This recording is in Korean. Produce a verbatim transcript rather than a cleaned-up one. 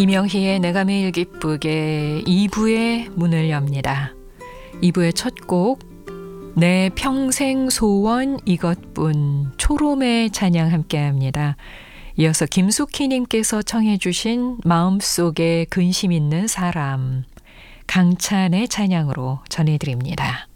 이명희의 내가 매일 기쁘게 이 부의 문을 엽니다. 이 부의 첫 곡, 내 평생 소원 이것뿐 초롬의 찬양 함께합니다. 이어서 김숙희님께서 청해 주신 마음속에 근심 있는 사람, 강찬의 찬양으로 전해드립니다.